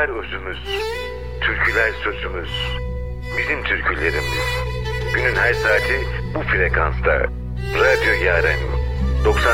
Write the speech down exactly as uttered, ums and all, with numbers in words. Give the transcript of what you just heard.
Şarkılar özümüz, türküler sözümüz, bizim türkülerimiz. Günün her saati bu frekansta. Radyo Yaren doksan